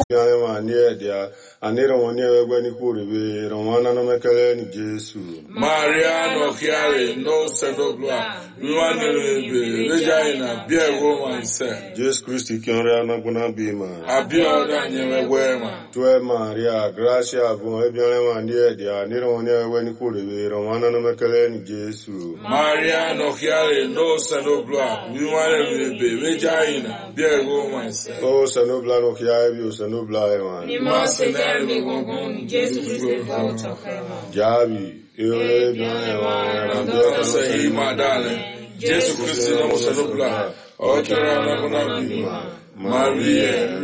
ma nie dia anira woni egwe ni kuribe romana no mekele ni Jesu Maria no chiare no sedogla luane be rejaina bia wo manse Jesus Christ kinra na guna bima abia da nyewe wema Tue Maria gracia bu ebiale ma nie dia anira woni egwe ni kuribe romana no mekele ni Jesu Maria no chiare no sedogla luane be rejaina bia wo manse o sanobla no kia bi o sanobla ema Ni ma se derbe gongon Jesu Christ volta fema. Jabi ere bien Ando sei madale Jesu Christ no sedogla o kera na kuna bima Maria